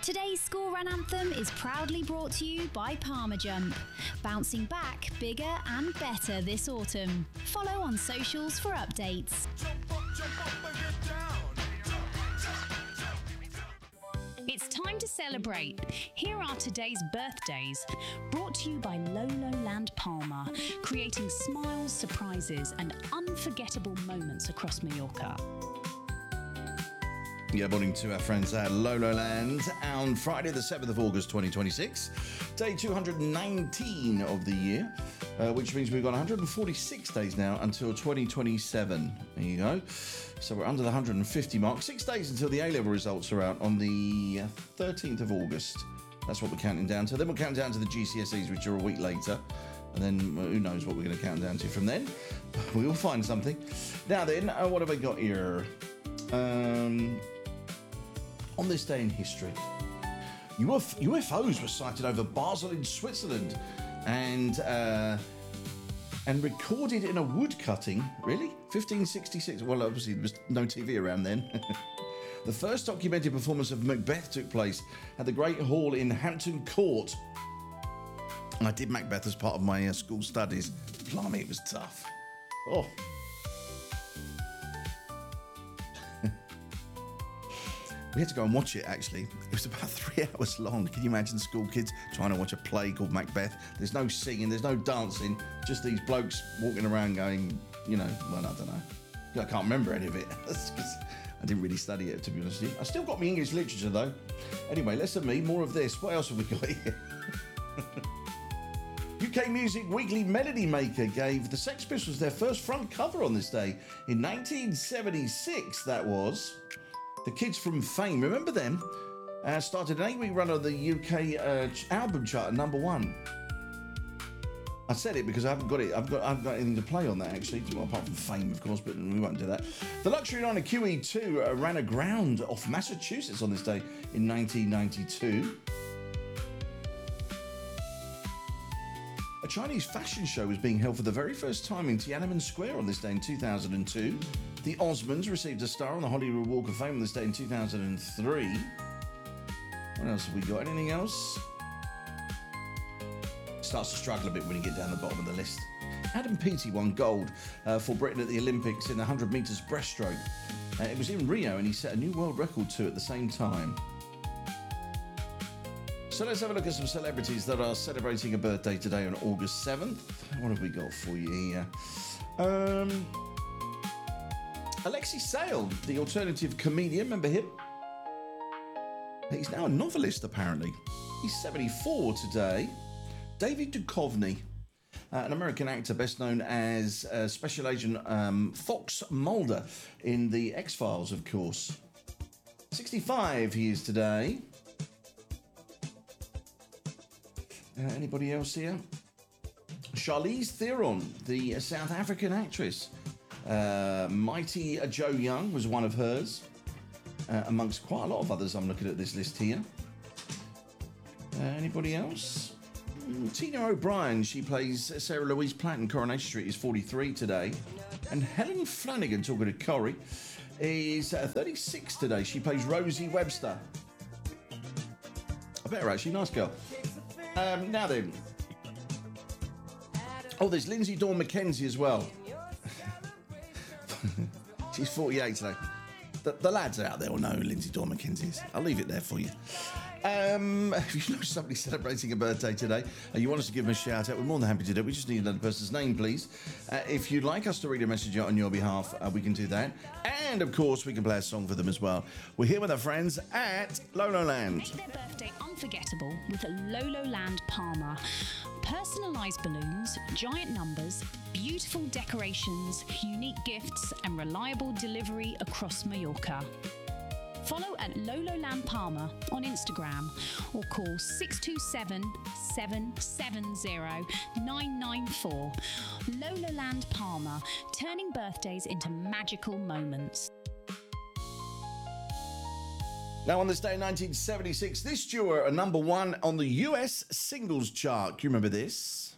Today's school run anthem is proudly brought to you by Palmer Jump, bouncing back bigger and better this autumn. Follow on socials for updates. Jump up and get down. It's time to celebrate. Here are today's birthdays, brought to you by Lolo Land Palmer, creating smiles, surprises and unforgettable moments across Mallorca. Yeah, morning to our friends at Lolo Land on Friday the 7th of August 2026, day 219 of the year, which means we've got 146 days now until 2027. There you go. So we're under the 150 mark. 6 days until the A-level results are out on the 13th of August. That's what we're counting down to. Then we'll count down to the GCSEs, which are a week later. And then who knows what we're going to count down to from then. We will find something. Now then, what have I got here? On this day in history, UFOs were sighted over Basel in Switzerland and recorded in a wood cutting. Really? 1566. Well, obviously there was no TV around then. The first documented performance of Macbeth took place at the Great Hall in Hampton Court. I did Macbeth as part of my school studies. Blimey, it was tough. Oh. We had to go and watch it, actually. It was about 3 hours long. Can you imagine school kids trying to watch a play called Macbeth? There's no singing, there's no dancing, just these blokes walking around going, well, I don't know. I can't remember any of it. That's 'cause I didn't really study it, to be honest with you. I still got my English literature, though. Anyway, less of me, more of this. What else have we got here? UK Music Weekly Melody Maker gave the Sex Pistols their first front cover on this day. In 1976, that was. The Kids from Fame, remember them? Started an 8-week run of the UK album chart at number 1. I said it because I haven't got it. I haven't got anything to play on that, actually, apart from Fame, of course, but we won't do that. The luxury liner QE2 ran aground off Massachusetts on this day in 1992. A Chinese fashion show was being held for the very first time in Tiananmen Square on this day in 2002. The Osmonds received a star on the Hollywood Walk of Fame on this day in 2003. What else have we got? Anything else? Starts to struggle a bit when you get down the bottom of the list. Adam Peaty won gold for Britain at the Olympics in the 100 metres breaststroke. It was in Rio and he set a new world record too at the same time. So let's have a look at some celebrities that are celebrating a birthday today on August 7th. What have we got for you here? Alexei Sayle, the alternative comedian, remember him? He's now a novelist, apparently. He's 74 today. David Duchovny, an American actor best known as Special Agent Fox Mulder in The X-Files, of course. 65 he is today. Anybody else here? Charlize Theron, the South African actress. Mighty Joe Young was one of hers, amongst quite a lot of others. I'm looking at this list here. Anybody else? Tina O'Brien, she plays Sarah Louise Platt in Coronation Street, is 43 today. And Helen Flanagan, talking to Corrie, is 36 today. She plays Rosie Webster. I bet her, actually. Nice girl. Now then. Oh, there's Lindsay Dawn McKenzie as well. She's 48 today. The lads out there will know who Lindsay Dawn McKenzie is. I'll leave it there for you. If you know somebody celebrating a birthday today and you want us to give them a shout out, we're more than happy to do it. We just need another person's name, please. If you'd like us to read a message out on your behalf, we can do that. And, of course, we can play a song for them as well. We're here with our friends at Lolo Land. Make their birthday unforgettable with Lolo Land Palmer. Personalised balloons, giant numbers, beautiful decorations, unique gifts and reliable delivery across Mallorca. Follow at Lolo Land Palmer on Instagram or call 627 770 994. Lolo Land Palmer, turning birthdays into magical moments. Now, on this day in 1976, this duo are number 1 on the US singles chart. Do you remember this?